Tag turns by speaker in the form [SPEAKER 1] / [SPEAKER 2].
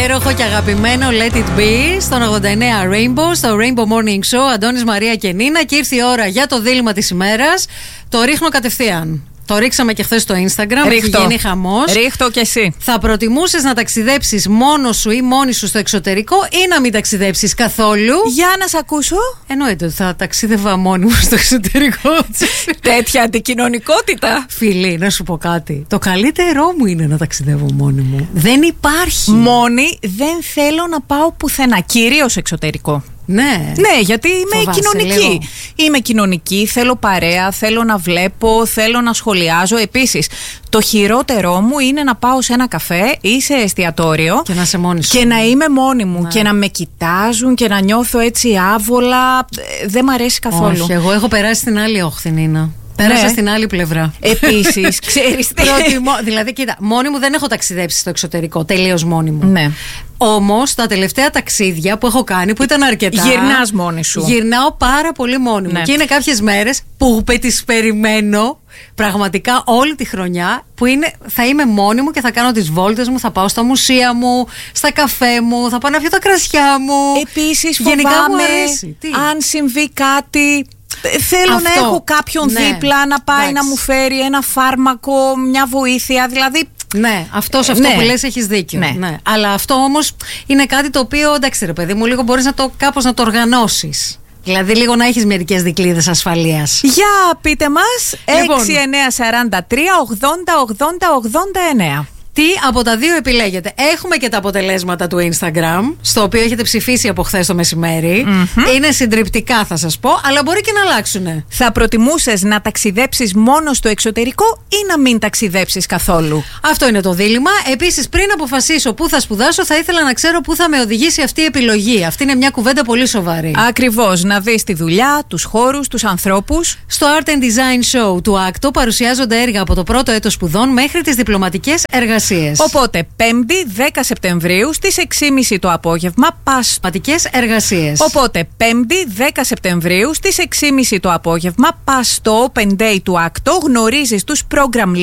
[SPEAKER 1] Υπέροχο και αγαπημένο Let It Be στον 89 Rainbow, στο Rainbow Morning Show. Αντώνης, Μαρία και Νίνα. Και ήρθε η ώρα για το δίλημμα της ημέρας. Το ρίχνω κατευθείαν. Το ρίξαμε και χθες στο Instagram. Έχει γίνει χαμός.
[SPEAKER 2] Ρίχτω κι εσύ.
[SPEAKER 1] Θα προτιμούσες να ταξιδέψεις μόνος σου ή μόνη σου στο εξωτερικό ή να μην ταξιδέψεις καθόλου?
[SPEAKER 2] Για να σ' ακούσω.
[SPEAKER 1] Εννοείται ότι θα ταξίδευα μόνη μου στο εξωτερικό.
[SPEAKER 2] Τέτοια αντικοινωνικότητα.
[SPEAKER 1] Φίλοι, να σου πω κάτι. Το καλύτερό μου είναι να ταξιδεύω μόνη μου. Δεν υπάρχει.
[SPEAKER 2] Μόνη δεν θέλω να πάω πουθενά. Κυρίως εξωτερικό.
[SPEAKER 1] Ναι.
[SPEAKER 2] Ναι, γιατί είμαι
[SPEAKER 1] Φοβάσαι
[SPEAKER 2] κοινωνική.
[SPEAKER 1] λίγο.
[SPEAKER 2] Είμαι κοινωνική, θέλω παρέα, θέλω να βλέπω, θέλω να σχολιάζω. Επίσης, το χειρότερό μου είναι να πάω σε ένα καφέ ή σε εστιατόριο
[SPEAKER 1] Και να είσαι μόνη σου.
[SPEAKER 2] και να είμαι μόνη μου,
[SPEAKER 1] Ναι.
[SPEAKER 2] και να με κοιτάζουν και να νιώθω έτσι άβολα. Δεν μ' αρέσει καθόλου.
[SPEAKER 1] Όχι, εγώ έχω περάσει στην άλλη όχθη, Νίνα. Πέρασα
[SPEAKER 2] Ναι.
[SPEAKER 1] στην άλλη πλευρά.
[SPEAKER 2] Επίσης, ξέρεις τι.
[SPEAKER 1] Δηλαδή, κοίτα, μόνη μου δεν έχω ταξιδέψει στο εξωτερικό. Τελείως μόνη μου.
[SPEAKER 2] Ναι.
[SPEAKER 1] Όμως τα τελευταία ταξίδια που έχω κάνει, που ήταν αρκετά.
[SPEAKER 2] Γυρνάς μόνη σου.
[SPEAKER 1] Γυρνάω πάρα πολύ μόνη μου.
[SPEAKER 2] Ναι.
[SPEAKER 1] Και είναι κάποιες μέρες που τις περιμένω πραγματικά όλη τη χρονιά, που θα είμαι μόνη μου και θα κάνω τις βόλτες μου, θα πάω στα μουσεία μου, στα καφέ μου, θα πάω να πιω τα κρασιά μου.
[SPEAKER 2] Επίσης,
[SPEAKER 1] Γενικά μου
[SPEAKER 2] φοβάμαι
[SPEAKER 1] αρέσει. Τι?
[SPEAKER 2] αν συμβεί κάτι. Θέλω
[SPEAKER 1] Αυτό.
[SPEAKER 2] να έχω κάποιον
[SPEAKER 1] Ναι.
[SPEAKER 2] δίπλα να πάει
[SPEAKER 1] Εντάξει.
[SPEAKER 2] να μου φέρει ένα φάρμακο, μια βοήθεια. Δηλαδή.
[SPEAKER 1] Ναι, αυτό
[SPEAKER 2] Ναι.
[SPEAKER 1] που λες έχεις δίκιο.
[SPEAKER 2] Ναι.
[SPEAKER 1] Ναι. Αλλά αυτό όμως είναι κάτι το οποίο, εντάξει ρε παιδί μου, λίγο μπορείς κάπως να το οργανώσεις. Δηλαδή λίγο να έχεις μερικές δικλείδες ασφαλείας.
[SPEAKER 2] Για πείτε μας.
[SPEAKER 1] Λοιπόν.
[SPEAKER 2] 6943 80 80 89.
[SPEAKER 1] Τι από τα δύο επιλέγετε? Έχουμε και τα αποτελέσματα του Instagram, στο οποίο έχετε ψηφίσει από χθες το μεσημέρι. Είναι συντριπτικά, θα σας πω, αλλά μπορεί και να αλλάξουνε.
[SPEAKER 2] Θα προτιμούσες να ταξιδέψεις μόνο στο εξωτερικό ή να μην ταξιδέψεις καθόλου?
[SPEAKER 1] Αυτό είναι το δίλημμα. Επίσης, πριν αποφασίσω πού θα σπουδάσω, θα ήθελα να ξέρω πού θα με οδηγήσει αυτή η επιλογή. Αυτή είναι μια κουβέντα πολύ σοβαρή.
[SPEAKER 2] Ακριβώς, να δεις τη δουλειά, τους χώρους, τους ανθρώπους.
[SPEAKER 1] Στο Art and Design Show του ΑΚΤΟ παρουσιάζονται έργα από το πρώτο έτος σπουδών μέχρι τις διπλωματικές εργασίες.
[SPEAKER 2] Οπότε, 5η 10 Σεπτεμβρίου στις 6.30 το απόγευμα πας.
[SPEAKER 1] Διπλωματικές εργασίες.
[SPEAKER 2] Οπότε, 5η 10 Σεπτεμβρίου στις 6.30 το απόγευμα πας στο Open Day του ΑΚΤΟ, γνωρίζεις τους program